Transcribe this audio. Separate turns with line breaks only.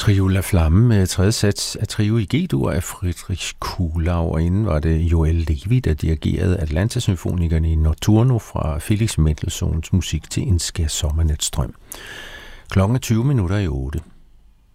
Trio La Flamme med tredje sats af Trio i G-dur af Friedrich Kuhlau, og inden var det Joel Levi, der dirigerede Atlanta-symfonikerne i Notturno fra Felix Mendelssohns musik til en skær sommernatstrøm. Klokken er 20 minutter i 8.